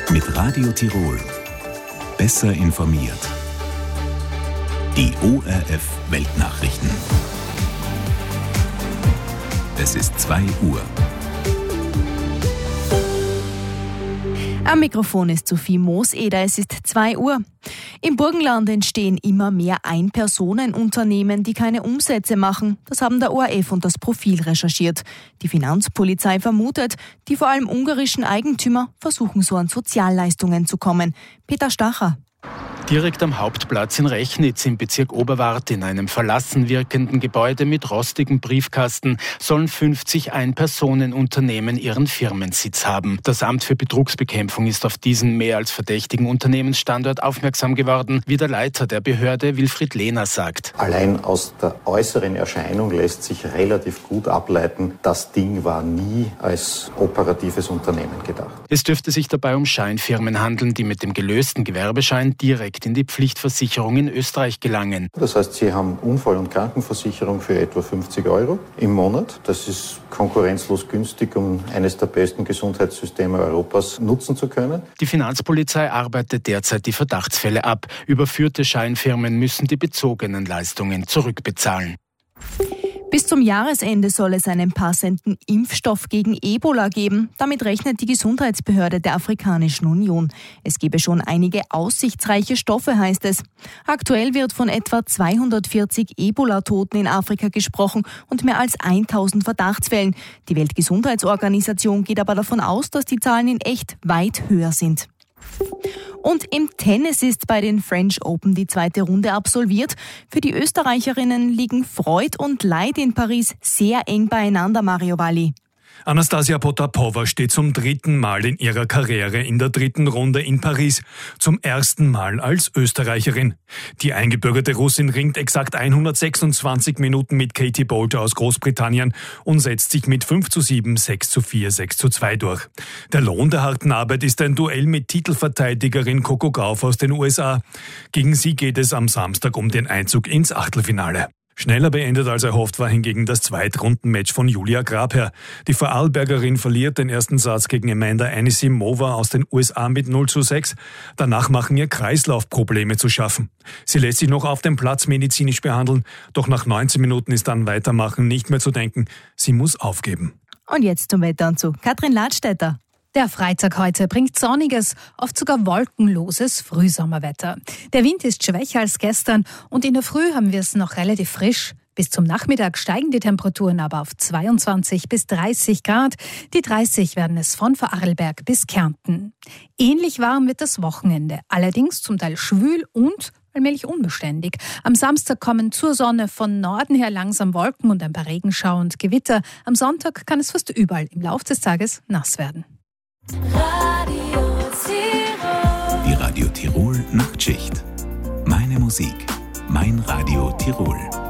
Mit Radio Tirol. Besser informiert. Die ORF Weltnachrichten. Es ist 2 Uhr. Am Mikrofon ist Sophie Mooseder, es ist 2 Uhr. Im Burgenland entstehen immer mehr Ein-Personen-Unternehmen, die keine Umsätze machen. Das haben der ORF und das Profil recherchiert. Die Finanzpolizei vermutet, die vor allem ungarischen Eigentümer versuchen so an Sozialleistungen zu kommen. Peter Stacher. Direkt am Hauptplatz in Rechnitz im Bezirk Oberwart in einem verlassen wirkenden Gebäude mit rostigem Briefkasten sollen 50 Ein-Personen-Unternehmen ihren Firmensitz haben. Das Amt für Betrugsbekämpfung ist auf diesen mehr als verdächtigen Unternehmensstandort aufmerksam geworden, wie der Leiter der Behörde Wilfried Lehner sagt. Allein aus der äußeren Erscheinung lässt sich relativ gut ableiten, das Ding war nie als operatives Unternehmen gedacht. Es dürfte sich dabei um Scheinfirmen handeln, die mit dem gelösten Gewerbeschein direkt in die Pflichtversicherung in Österreich gelangen. Das heißt, Sie haben Unfall- und Krankenversicherung für etwa 50 € im Monat. Das ist konkurrenzlos günstig, um eines der besten Gesundheitssysteme Europas nutzen zu können. Die Finanzpolizei arbeitet derzeit die Verdachtsfälle ab. Überführte Scheinfirmen müssen die bezogenen Leistungen zurückbezahlen. Bis zum Jahresende soll es einen passenden Impfstoff gegen Ebola geben. Damit rechnet die Gesundheitsbehörde der Afrikanischen Union. Es gebe schon einige aussichtsreiche Stoffe, heißt es. Aktuell wird von etwa 240 Ebola-Toten in Afrika gesprochen und mehr als 1000 Verdachtsfällen. Die Weltgesundheitsorganisation geht aber davon aus, dass die Zahlen in echt weit höher sind. Und im Tennis ist bei den French Open die 2. Runde absolviert. Für die Österreicherinnen liegen Freud und Leid in Paris sehr eng beieinander, Mario Valli. Anastasia Potapova steht zum 3. Mal in ihrer Karriere in der 3. Runde in Paris, zum 1. Mal als Österreicherin. Die eingebürgerte Russin ringt exakt 126 Minuten mit Katie Boulter aus Großbritannien und setzt sich mit 5:7, 6:4, 6:2 durch. Der Lohn der harten Arbeit ist ein Duell mit Titelverteidigerin Coco Gauff aus den USA. Gegen sie geht es am Samstag um den Einzug ins Achtelfinale. Schneller beendet als erhofft war hingegen das Zweitrundenmatch von Julia Grabherr. Die Vorarlbergerin verliert den ersten Satz gegen Amanda Anisimova aus den USA mit 0:6. Danach machen ihr Kreislaufprobleme zu schaffen. Sie lässt sich noch auf dem Platz medizinisch behandeln, doch nach 19 Minuten ist an Weitermachen nicht mehr zu denken. Sie muss aufgeben. Und jetzt zum Wetter und zu Katrin Ladstätter. Der Freitag heute bringt sonniges, oft sogar wolkenloses Frühsommerwetter. Der Wind ist schwächer als gestern und in der Früh haben wir es noch relativ frisch. Bis zum Nachmittag steigen die Temperaturen aber auf 22 bis 30 Grad. Die 30 werden es von Vorarlberg bis Kärnten. Ähnlich warm wird das Wochenende, allerdings zum Teil schwül und allmählich unbeständig. Am Samstag kommen zur Sonne von Norden her langsam Wolken und ein paar Regenschauer und Gewitter. Am Sonntag kann es fast überall im Laufe des Tages nass werden. Radio Tirol. Die Radio Tirol Nachtschicht. Meine Musik, mein Radio Tirol.